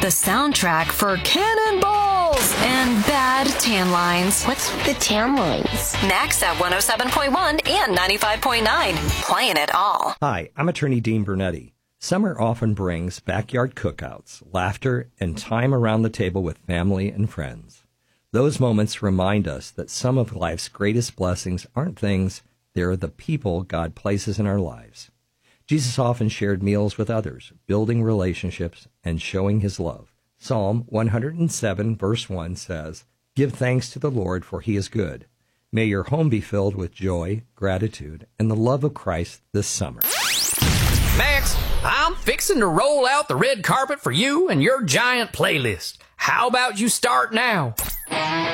the soundtrack for cannonballs and bad tan lines. What's with the tan lines? Next at 107.1 and 95.9. Playing it all. Hi, I'm attorney Dean Bernetti. Summer often brings backyard cookouts, laughter, and time around the table with family and friends. Those moments remind us that some of life's greatest blessings aren't things, they're the people God places in our lives. Jesus often shared meals with others, building relationships and showing his love. Psalm 107 verse 1 says, "Give thanks to the Lord, for he is good. May your home be filled with joy, gratitude, and the love of Christ this summer." Max, I'm fixing to roll out the red carpet for you and your giant playlist. How about you start now?